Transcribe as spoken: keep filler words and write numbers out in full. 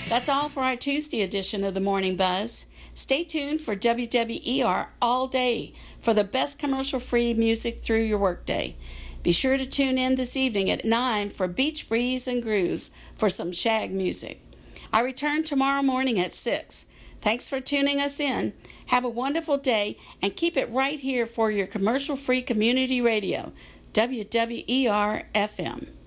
That's all for our Tuesday edition of the Morning Buzz. Stay tuned for W W E R all day for the best commercial-free music through your workday. Be sure to tune in this evening at nine for Beach Breeze and Grooves for some shag music. I return tomorrow morning at six. Thanks for tuning us in. Have a wonderful day and keep it right here for your commercial-free community radio, W W E R F M.